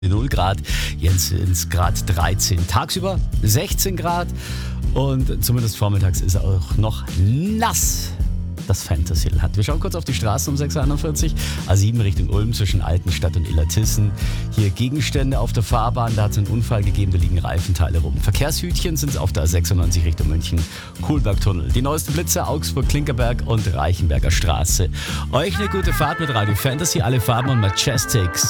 0 Grad, jetzt sind es gerade 13. Tagsüber 16 Grad und zumindest vormittags ist auch noch nass. Das Fantasyland. Wir schauen kurz auf die Straße um 6.41 Uhr. A7 Richtung Ulm zwischen Altenstadt und Illertissen. Hier Gegenstände auf der Fahrbahn. Da hat es einen Unfall gegeben, da liegen Reifenteile rum. Verkehrshütchen sind es auf der A96 Richtung München. Kohlbergtunnel. Die neuesten Blitze Augsburg, Klinkerberg und Reichenberger Straße. Euch eine gute Fahrt mit Radio Fantasy. Alle Farben und Majestics.